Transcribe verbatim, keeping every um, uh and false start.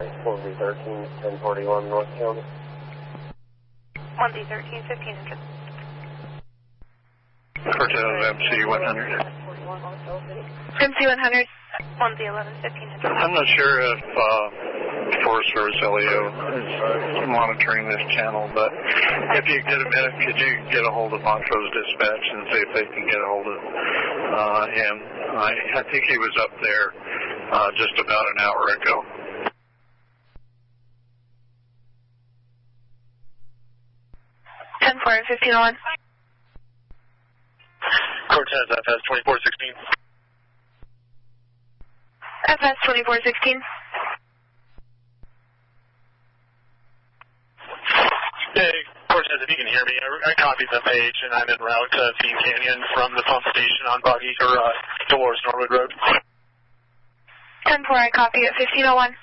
one Z thirteen, ten forty-one North County. one Z thirteen, fifteen hundred. Cortez M C one hundred. M C one hundred. one Z eleven, fifteen hundred. I'm not sure if uh, Forest Service L E O is monitoring this channel, but if you get a minute, could you get a hold of Montrose Dispatch and see if they can get a hold of uh, him? I, I think he was up there uh, just about an hour ago. ten four, fifteen oh one. Cortez F S twenty-four sixteen. F S twenty-four sixteen. Hey, Cortez, if you can hear me, I, I copied the page and I'm en route to Fiend Canyon from the pump station on Buggy or uh, Dolores Norwood Road. ten four, I copy at fifteen oh one.